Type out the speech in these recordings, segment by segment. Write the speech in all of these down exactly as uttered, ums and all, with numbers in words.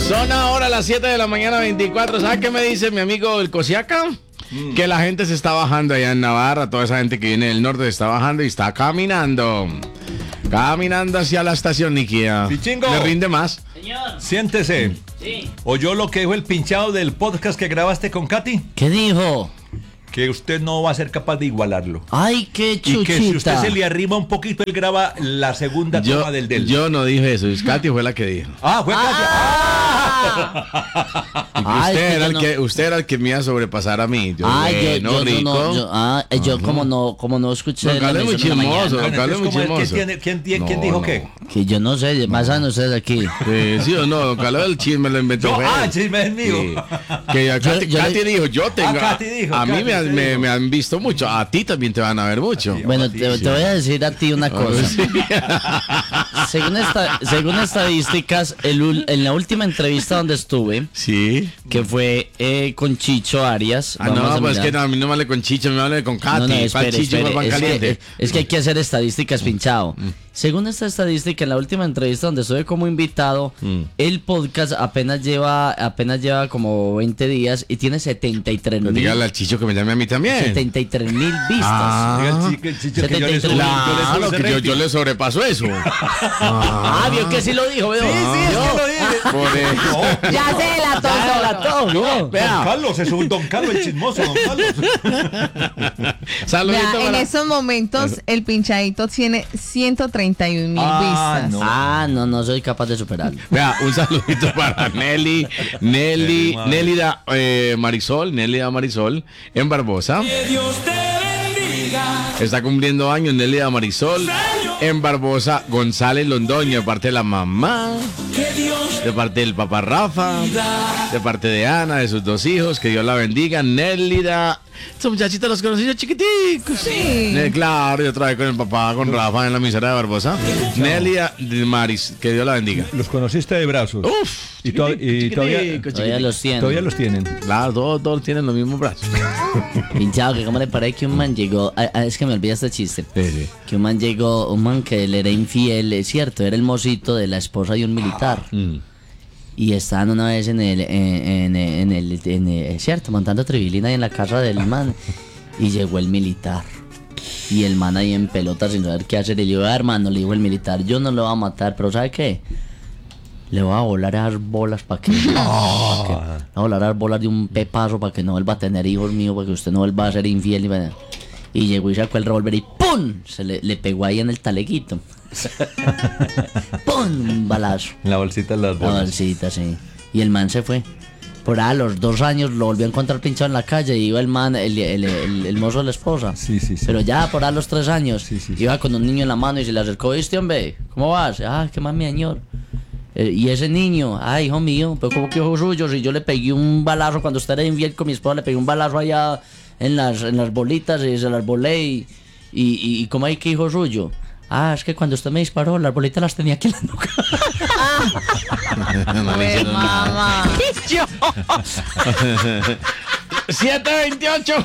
Son ahora las siete de la mañana, veinticuatro. ¿Sabes qué me dice mi amigo el Cosiaca? Mm. Que la gente se está bajando allá en Navarra. Toda esa gente que viene del norte se está bajando y está caminando. Caminando hacia la estación Niquia. Pichingo. ¿Le rinde más? Señor. Siéntese. Sí. ¿Oyó lo que dijo el pinchado del podcast que grabaste con Katy? ¿Qué dijo? Que usted no va a ser capaz de igualarlo. Ay, qué chuchita. Y que si usted se le arrima un poquito, él graba la segunda yo, toma del del. Yo no dije eso, Katy fue la que dijo. Ah, fue Katy. Ah. Ah. Usted, Ay, era el no... que, usted era el que me iba a sobrepasar a mí. Yo, Ay, bueno, yo, yo, rico. no, yo, ah, yo como no, como no escuché. Don Carlos es muy chismoso, Don Carlos es muy chismoso. ¿Quién, quién, quién, ¿quién no, dijo no. qué? Que yo no sé, más saben ustedes aquí. Eh, sí o no, Don Carlos el chisme lo inventó. Yo, fue ah, él. el chisme es mío. Sí. Que a Katy, Yo- yo Katy le- dijo, yo tengo. Ah, Katy dijo, a mí Katy me, han- te me, dijo. me han visto mucho. A ti también te van a ver mucho. Bueno, te, te voy a decir a ti una cosa. Sí. Según, esta, según estadísticas, el, ul- en la última entrevista donde estuve, Sí. que fue eh, con Chicho Arias. Ah, vamos no, a pues es mirar. que no, a mí no me vale con Chicho, me vale con Katy. No, no, ¿Cuál espere, Chicho, espere, cuál pan es, caliente? que, es que hay que hacer estadísticas, pinchado. Según esta estadística, en la última entrevista donde estuve como invitado, Mm. el podcast apenas lleva apenas lleva como veinte días y tiene setenta y tres Pero mil dígale al Chicho que me llame a mí también. setenta y tres mil vistas. Ah. Diga el chico, el chicho que yo le setenta y tres. subo- yo le Claro, subo ese que yo, rating. yo le sobrepaso eso. Ah, vio que sí lo dijo, veo. Sí, sí, es que lo dije. Por eso. Ya se delató Ya solo. la todo, ¿no? Don Vea. Carlos, es un Don Carlos el chismoso, Don Carlos. Saludito Vea, en para- estos momentos el pinchadito tiene ciento treinta y un mil Ah, vistas. no. Ah, no, no soy capaz de superarlo. Vea, un saludito para Nelly, Nelly, Nelly, madre. Nélida eh, Marisol, Nélida Marisol, en Barbosa. Está cumpliendo años Nélida Marisol, en Barbosa, González Londoño, de parte de la mamá, de parte del papá Rafa, de parte de Ana, de sus dos hijos, que Dios la bendiga. Nélida, estos muchachitos los conocí yo chiquiticos. Sí. Ne- Claro, yo trabajé con el papá, con Rafa en la emisora de Barbosa. Nélida Maris, que Dios la bendiga. Los conociste de brazos. Uf, Y to- y todavía- chiquitico, Todavía chiquitico. los tiene. Todavía los tienen. Claro, todos, todos tienen los mismos brazos. Pinchado, que cómo le parece que un man llegó. Ah, ah, es que me olvidé este chiste. Sí, sí. Que un man llegó, un man que él era infiel, es cierto, era el mocito de la esposa de un militar. Mm. Y estaban una vez en el, en, en, en el, en el- es cierto, montando trivilina ahí en la casa del man. Y llegó el militar. Y el man ahí en pelota sin saber qué hacer. Y le dijo, "Ah, hermano", le dijo el militar, "yo no lo voy a matar, pero ¿sabe qué? Le voy a volar esas bolas para que, pa' que- le voy a volar esas bolas de un pepazo para que no vuelva a tener hijos míos, para que usted no vuelva a ser infiel". Y, va- y llegó y sacó el revólver y ¡pum! Se le, le pegó ahí en el taleguito. ¡Pum! Un balazo. En la bolsita de las La bolas. bolsita, sí. Y el man se fue. Por ahí a los dos años lo volvió a encontrar pinchado en la calle. Y iba el man, el, el, el, el mozo de la esposa. Sí, sí, sí. Pero ya por ahí a los tres años, Sí, sí, sí. iba con un niño en la mano y se le acercó. ¿Viste, hombre? ¿Cómo vas? Ah, qué más, mi señor. Eh, y ese niño, ay, hijo mío, pero como que hijo suyo, si yo le pegué un balazo cuando usted era infiel con mi esposa, le pegué un balazo allá en las, en las bolitas y se las volé. Y, y, y ¿cómo hay que hijo suyo? Ah, es que cuando usted me disparó, las bolitas las tenía aquí en la nuca. No le Pues, hicieron nada. mamá. siete veintiocho.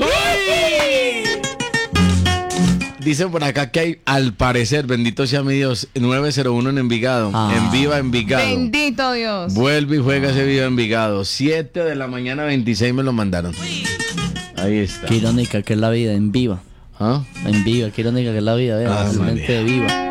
Dicen por acá que hay, al parecer, bendito sea mi Dios, nueve cero uno en Envigado. Ah. En Viva Envigado. Bendito Dios. Vuelve y juega ese Viva Envigado. siete de la mañana, veintiséis me lo mandaron. Ahí está. Qué irónica que es la vida, en viva. ¿Ah? En viva, qué irónica que es la vida, vea, Ah, realmente María. de viva.